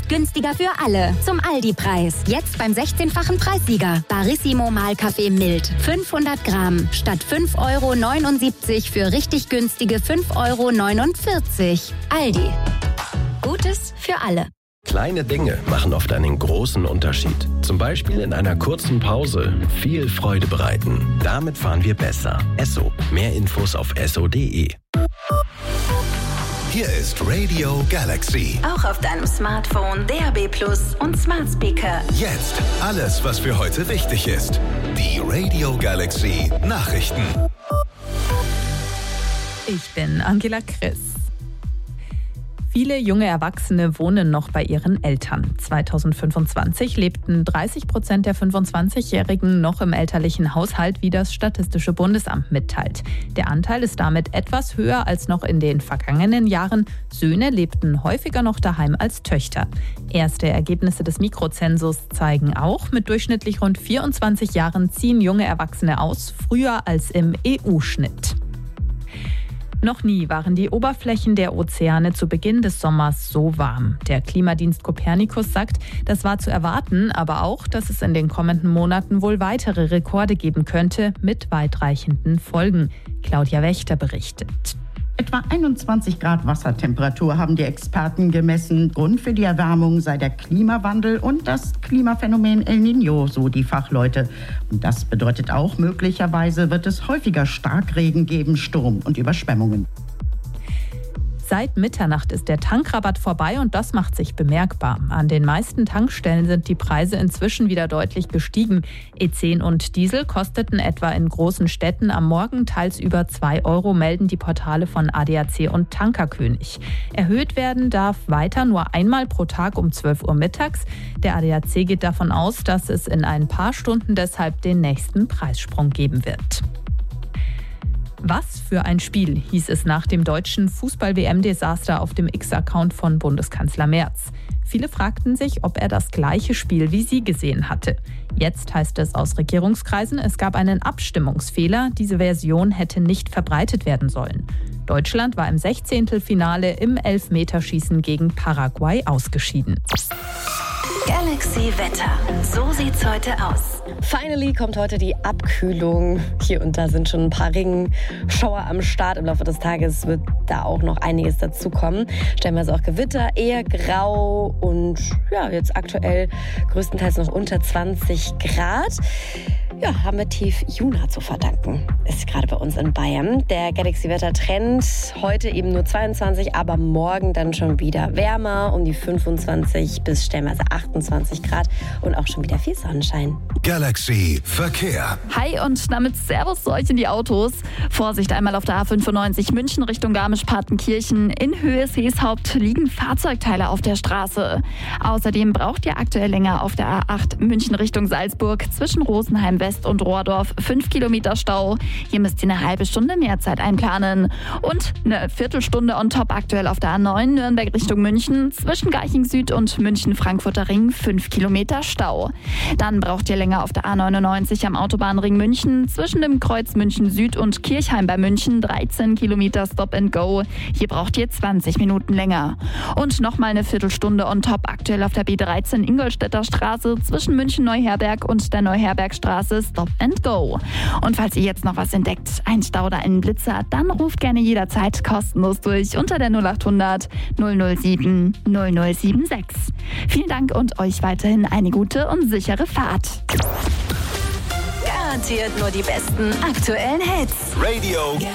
ist günstiger für alle. Zum Aldi-Preis. Jetzt beim 16-fachen Preissieger. Barissimo Mahlkaffee mild. 500 Gramm. Statt 5,79 € für richtig günstige 5,49 €. Aldi. Gutes für alle. Kleine Dinge machen oft einen großen Unterschied. Zum Beispiel in einer kurzen Pause viel Freude bereiten. Damit fahren wir besser. Esso. Mehr Infos auf esso.de. Hier ist Radio Galaxy. Auch auf deinem Smartphone, DAB+ und Smart Speaker. Jetzt alles, was für heute wichtig ist. Die Radio Galaxy Nachrichten. Ich bin Angela Chris. Viele junge Erwachsene wohnen noch bei ihren Eltern. 2025 lebten 30% der 25-Jährigen noch im elterlichen Haushalt, wie das Statistische Bundesamt mitteilt. Der Anteil ist damit etwas höher als noch in den vergangenen Jahren. Söhne lebten häufiger noch daheim als Töchter. Erste Ergebnisse des Mikrozensus zeigen auch, mit durchschnittlich rund 24 Jahren ziehen junge Erwachsene aus, früher als im EU-Schnitt. Noch nie waren die Oberflächen der Ozeane zu Beginn des Sommers so warm. Der Klimadienst Copernicus sagt, das war zu erwarten, aber auch, dass es in den kommenden Monaten wohl weitere Rekorde geben könnte mit weitreichenden Folgen. Claudia Wächter berichtet. Etwa 21 Grad Wassertemperatur haben die Experten gemessen. Grund für die Erwärmung sei der Klimawandel und das Klimaphänomen El Niño, so die Fachleute. Und das bedeutet auch, möglicherweise wird es häufiger Starkregen geben, Sturm und Überschwemmungen. Seit Mitternacht ist der Tankrabatt vorbei und das macht sich bemerkbar. An den meisten Tankstellen sind die Preise inzwischen wieder deutlich gestiegen. E10 und Diesel kosteten etwa in großen Städten am Morgen teils über 2 €, melden die Portale von ADAC und Tankerkönig. Erhöht werden darf weiter nur einmal pro Tag um 12 Uhr mittags. Der ADAC geht davon aus, dass es in ein paar Stunden deshalb den nächsten Preissprung geben wird. Was für ein Spiel, hieß es nach dem deutschen Fußball-WM-Desaster auf dem X-Account von Bundeskanzler Merz. Viele fragten sich, ob er das gleiche Spiel wie sie gesehen hatte. Jetzt heißt es aus Regierungskreisen, es gab einen Abstimmungsfehler. Diese Version hätte nicht verbreitet werden sollen. Deutschland war im 16. im Elfmeterschießen gegen Paraguay ausgeschieden. Galaxy Wetter. So sieht's heute aus. Finally kommt heute die Abkühlung. Hier und da sind schon ein paar Regenschauer am Start. Im Laufe des Tages wird da auch noch einiges dazukommen. Stellenweise auch Gewitter, eher grau und ja, jetzt aktuell größtenteils noch unter 20 Grad. Ja, haben wir tief Juna zu verdanken. Ist gerade bei uns in Bayern. Der Galaxy-Wetter-Trend heute eben nur 22, aber morgen dann schon wieder wärmer, um die 25 bis stellenweise 28 Grad und auch schon wieder viel Sonnenschein. Galaxy Verkehr. Hi und damit Servus zu euch in die Autos. Vorsicht einmal auf der A95 München Richtung Garmisch-Partenkirchen. In Höhe Seeshaupt liegen Fahrzeugteile auf der Straße. Außerdem braucht ihr aktuell länger auf der A8 München Richtung Salzburg zwischen Rosenheim West und Rohrdorf 5 Kilometer Stau. Hier müsst ihr eine halbe Stunde mehr Zeit einplanen. Und eine Viertelstunde on top aktuell auf der A9 Nürnberg Richtung München zwischen Garching Süd und München-Frankfurter Ring 5 Kilometer Stau. Dann braucht ihr länger auf der A99 am Autobahnring München zwischen dem Kreuz München Süd und Kirchheim bei München 13 Kilometer Stop and Go. Hier braucht ihr 20 Minuten länger. Und nochmal eine Viertelstunde on top aktuell auf der B13 Ingolstädter Straße zwischen München-Neuherberg und der Neuherbergstraße Stop and Go. Und falls ihr jetzt noch was entdeckt, ein Stau oder einen Blitzer, dann ruft gerne jederzeit kostenlos durch unter der 0800 007 0076. Vielen Dank und euch weiterhin eine gute und sichere Fahrt. Garantiert nur die besten aktuellen Hits. Radio